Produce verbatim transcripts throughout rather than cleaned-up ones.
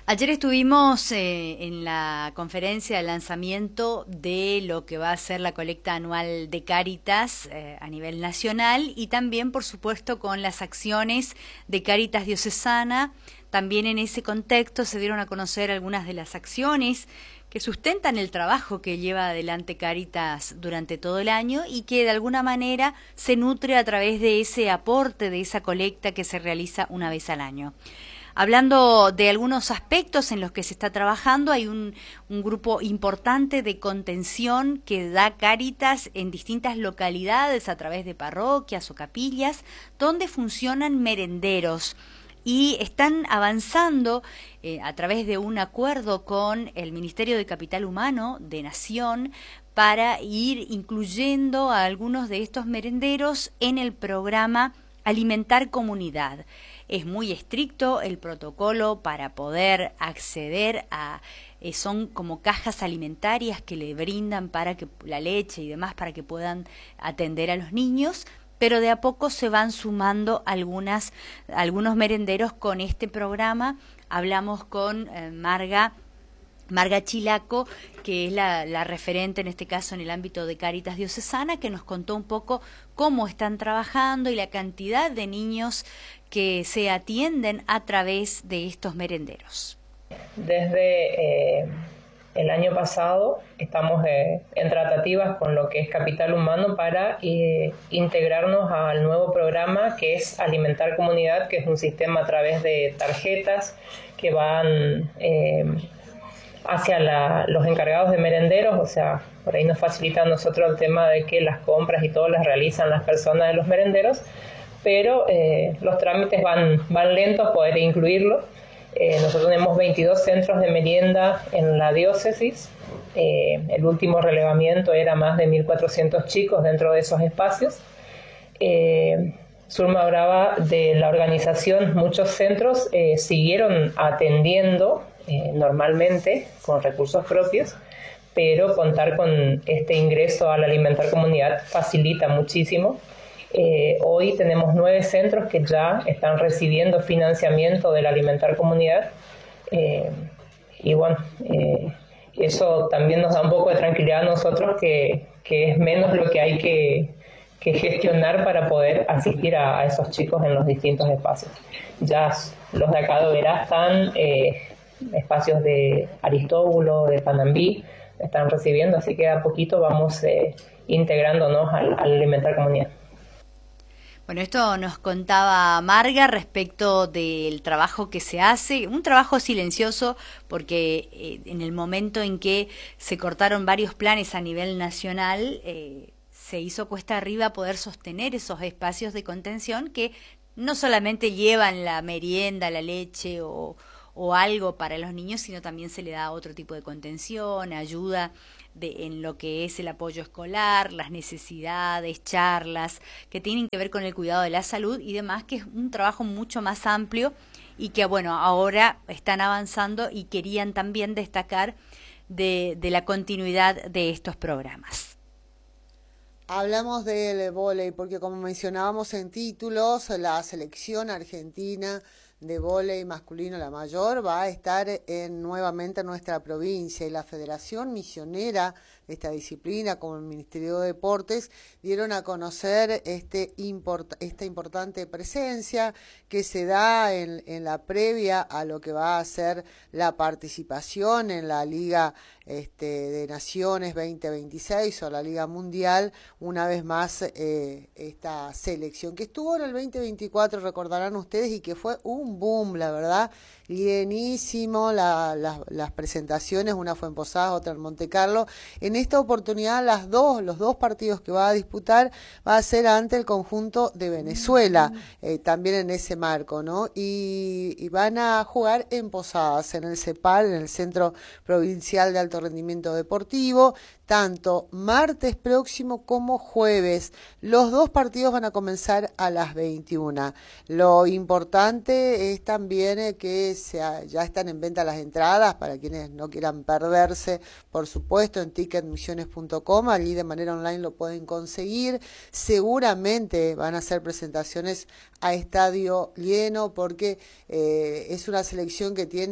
Ayer estuvimos eh, en la conferencia de lanzamiento de lo que va a ser la colecta anual de Cáritas eh, a nivel nacional y también, por supuesto, con las acciones de Cáritas Diocesana. También en ese contexto se dieron a conocer algunas de las acciones que sustentan el trabajo que lleva adelante Cáritas durante todo el año y que de alguna manera se nutre a través de ese aporte, de esa colecta que se realiza una vez al año. Hablando de algunos aspectos en los que se está trabajando, hay un, un grupo importante de contención que da Cáritas en distintas localidades a través de parroquias o capillas, donde funcionan merenderos y están avanzando eh, a través de un acuerdo con el Ministerio de Capital Humano de Nación para ir incluyendo a algunos de estos merenderos en el programa Alimentar Comunidad. Es muy estricto el protocolo para poder acceder a, eh, son como cajas alimentarias que le brindan para que la leche y demás para que puedan atender a los niños, pero de a poco se van sumando algunas, algunos merenderos con este programa. Hablamos con eh, Marga Marga Chilaco, que es la, la referente en este caso en el ámbito de Cáritas Diocesana, que nos contó un poco cómo están trabajando y la cantidad de niños que se atienden a través de estos merenderos. Desde eh, el año pasado estamos eh, en tratativas con lo que es Capital Humano para eh, integrarnos al nuevo programa que es Alimentar Comunidad, que es un sistema a través de tarjetas que van Eh, hacia la, los encargados de merenderos, o sea, por ahí nos facilita a nosotros el tema de que las compras y todo las realizan las personas de los merenderos, pero eh, los trámites van, van lentos poder incluirlo. Eh, nosotros tenemos veintidós centros de merienda en la diócesis, eh, el último relevamiento era más de mil cuatrocientos chicos dentro de esos espacios. Eh, Zulma Brava, de la organización, muchos centros eh, siguieron atendiendo Eh, normalmente con recursos propios, pero contar con este ingreso al Alimentar Comunidad facilita muchísimo. Eh, hoy tenemos nueve centros que ya están recibiendo financiamiento del Alimentar Comunidad eh, y bueno, eh, eso también nos da un poco de tranquilidad a nosotros que, que es menos lo que hay que, que gestionar para poder asistir a, a esos chicos en los distintos espacios. Ya los de acá de Oberá están eh, espacios de Aristóbulo, de Panambí, están recibiendo, así que a poquito vamos eh, integrándonos al, al Alimentar Comunidad. Bueno, esto nos contaba Marga respecto del trabajo que se hace, un trabajo silencioso porque eh, en el momento en que se cortaron varios planes a nivel nacional, eh, se hizo cuesta arriba poder sostener esos espacios de contención que no solamente llevan la merienda, la leche o o algo para los niños, sino también se le da otro tipo de contención, ayuda de, en lo que es el apoyo escolar, las necesidades, charlas, que tienen que ver con el cuidado de la salud y demás, que es un trabajo mucho más amplio y que, bueno, ahora están avanzando y querían también destacar de, de la continuidad de estos programas. Hablamos del vóley porque, como mencionábamos en títulos, la selección argentina de vóley masculino, la mayor, va a estar en, nuevamente en nuestra provincia, y la Federación Misionera de esta disciplina, como el Ministerio de Deportes, dieron a conocer este import, esta importante presencia que se da en, en la previa a lo que va a ser la participación en la Liga este, de Naciones veinte veintiséis o la Liga Mundial, una vez más eh, esta selección que estuvo en el veinte veinticuatro, recordarán ustedes, y que fue un boom, la verdad, llenísimo la, la, las presentaciones, una fue en Posadas, otra en Monte Carlo. En esta oportunidad las dos, los dos partidos que va a disputar va a ser ante el conjunto de Venezuela, eh, también en ese marco, ¿no? Y, y van a jugar en Posadas, en el CEPAL, en el Centro Provincial de Alto Rendimiento Deportivo, tanto martes próximo como jueves. Los dos partidos van a comenzar a las veintiuna. Lo importante es también eh, que se, ya están en venta las entradas para quienes no quieran perderse, por supuesto, en ticket misiones punto com, allí de manera online lo pueden conseguir. Seguramente van a hacer presentaciones a estadio lleno porque eh, es una selección que tiene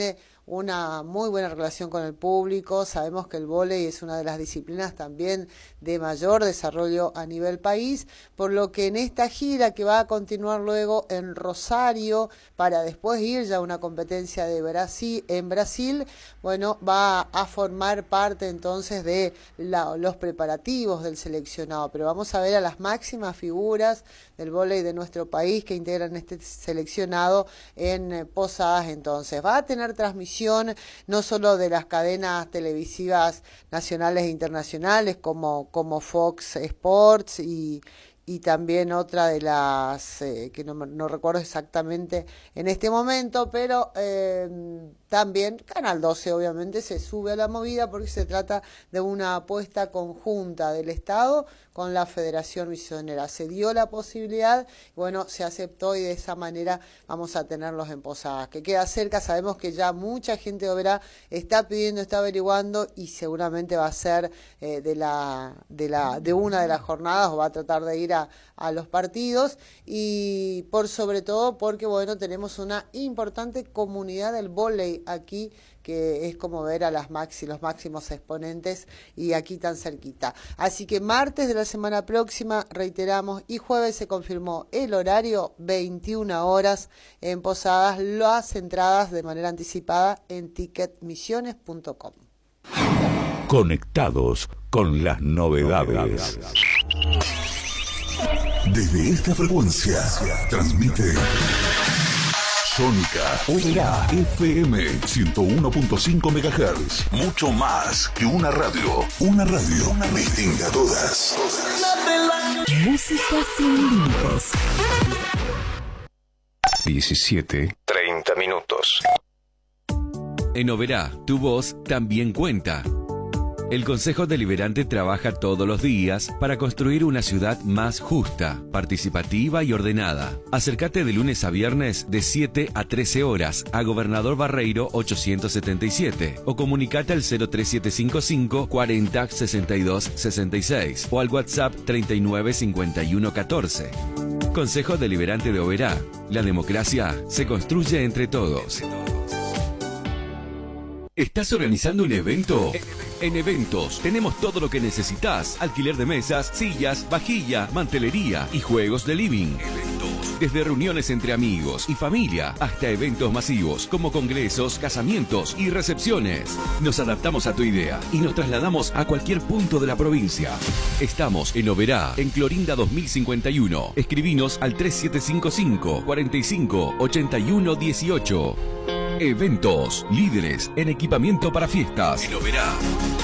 una muy buena relación con el público. Sabemos que el vóley es una de las disciplinas también de mayor desarrollo a nivel país, por lo que en esta gira que va a continuar luego en Rosario para después ir ya a una competencia de Brasil en Brasil, bueno, va a formar parte entonces de la, los preparativos del seleccionado. Pero vamos a ver a las máximas figuras del vóley de nuestro país que integran este seleccionado en eh, Posadas. Entonces va a tener transmisión no solo de las cadenas televisivas nacionales e internacionales como, como Fox Sports y, y también otra de las eh, que no, no recuerdo exactamente en este momento, pero eh, también Canal doce obviamente se sube a la movida porque se trata de una apuesta conjunta del Estado con la Federación Misionera. Se dio la posibilidad, bueno, se aceptó y de esa manera vamos a tenerlos en Posadas, que queda cerca. Sabemos que ya mucha gente de Oberá está pidiendo, está averiguando y seguramente va a ser eh, de, la, de, la, de una de las jornadas o va a tratar de ir a, a los partidos, y por sobre todo porque, bueno, tenemos una importante comunidad del vóley aquí, que es como ver a las maxi, los máximos exponentes y aquí tan cerquita. Así que martes de la semana próxima, reiteramos, y jueves se confirmó el horario, veintiuna horas en Posadas, las entradas de manera anticipada en ticket misiones punto com. Conectados con las novedades. Desde esta frecuencia transmite Sónica Oberá F M ciento uno punto cinco megahertz. Mucho más que una radio. Una radio distinta a todas. Música sin límites. diecisiete treinta minutos. En Oberá, tu voz también cuenta. El Consejo Deliberante trabaja todos los días para construir una ciudad más justa, participativa y ordenada. Acércate de lunes a viernes de siete a trece horas a Gobernador Barreiro ochocientos setenta y siete o comunicate al cero tres siete cinco cinco cuarenta sesenta y dos sesenta y seis o al WhatsApp treinta y nueve cincuenta y uno catorce. Consejo Deliberante de Oberá. La democracia se construye entre todos. ¿Estás organizando un evento? En Eventos tenemos todo lo que necesitas. Alquiler de mesas, sillas, vajilla, mantelería y juegos de living. Eventos. Desde reuniones entre amigos y familia hasta eventos masivos como congresos, casamientos y recepciones. Nos adaptamos a tu idea y nos trasladamos a cualquier punto de la provincia. Estamos en Oberá, en Clorinda dos mil cincuenta y uno. Escribinos al tres siete cinco cinco cuarenta y cinco ochenta y uno dieciocho. Eventos, líderes en equipamiento para fiestas. En Oberá.